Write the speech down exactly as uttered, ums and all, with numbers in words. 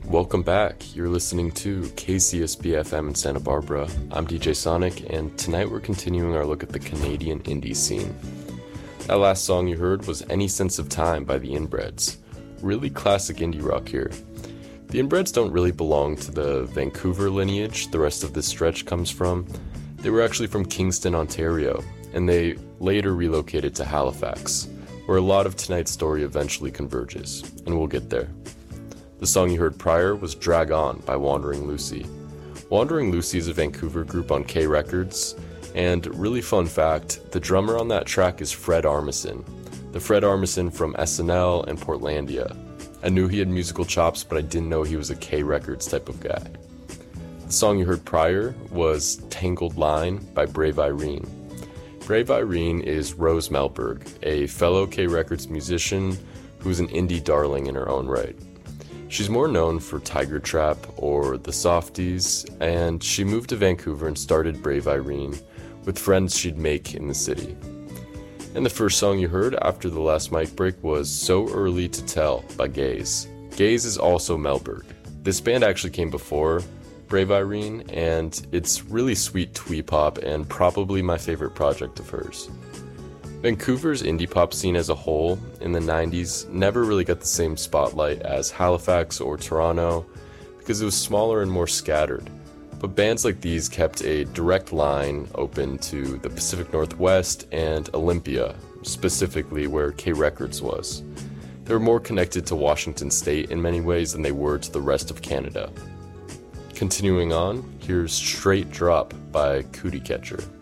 Welcome back. You're listening to K C S B F M in Santa Barbara. I'm D J Sonic, and tonight we're continuing our look at the Canadian indie scene. That last song you heard was Any Sense of Time by the Inbreds. Really classic indie rock here. The Inbreds don't really belong to the Vancouver lineage the rest of this stretch comes from. They were actually from Kingston, Ontario, and they later relocated to Halifax, where a lot of tonight's story eventually converges, and we'll get there. The song you heard prior was Drag On by Wandering Lucy. Wandering Lucy is a Vancouver group on K Records, and really fun fact, the drummer on that track is Fred Armisen, the Fred Armisen from S N L and Portlandia. I knew he had musical chops, but I didn't know he was a K Records type of guy. The song you heard prior was Tangled Line by Brave Irene. Brave Irene is Rose Melberg, a fellow K Records musician who's an indie darling in her own right. She's more known for Tiger Trap or The Softies, and she moved to Vancouver and started Brave Irene with friends she'd make in the city. And the first song you heard after the last mic break was So Early to Tell by Gaze. Gaze is also Melberg. This band actually came before Brave Irene, and it's really sweet twee pop and probably my favorite project of hers. Vancouver's indie pop scene as a whole in the nineties never really got the same spotlight as Halifax or Toronto because it was smaller and more scattered. But bands like these kept a direct line open to the Pacific Northwest and Olympia, specifically where K Records was. They were more connected to Washington State in many ways than they were to the rest of Canada. Continuing on, here's Straight Drop by Cootie Catcher.